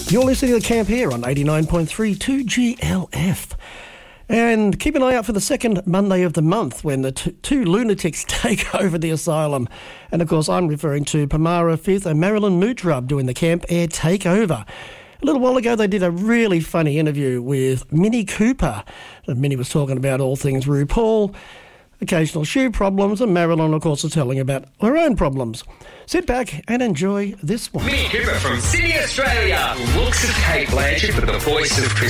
You're listening to Camp here on 89.3 2GLF. And keep an eye out for the second Monday of the month when the two lunatics take over the asylum. And of course, I'm referring to Pamara Fifth and Marilyn Mutrub doing the Camp Air takeover. A little while ago, they did a really funny interview with Minnie Cooper. And Minnie was talking about all things RuPaul, occasional shoe problems, and Marilyn, of course, is telling about her own problems. Sit back and enjoy this one. Minnie Cooper from Sydney, Australia. Looks of Kate Blanchett, but the voice of